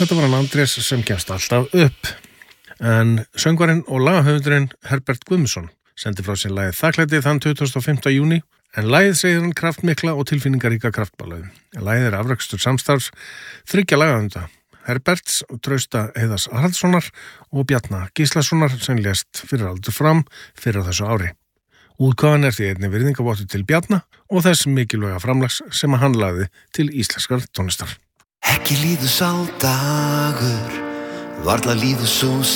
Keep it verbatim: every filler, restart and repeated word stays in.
Þetta var hann Andrés sem kemst alltaf upp. En söngvarinn og lagahöfundurinn Herbert Guðmundsson sendi frá sér lagið Þakklæti þann tuttugasta og fimmta júní, en lagið segir hann kraftmikla og tilfinningaríka kraftballöðu. Lagið er afrakstur samstarfs þriggja lagahöfunda, Herberts, Trausta Heiðars Haraldssonar og Bjarna Gíslasonar sem lést fyrir aldur fram fyrir þessu ári. Útgáfan er því einnig virðingavottur til Bjarna og þess mikilvæga framlags sem hann lagði til íslenskar tónlistar. Ekki líður sá dagur, varla líður svo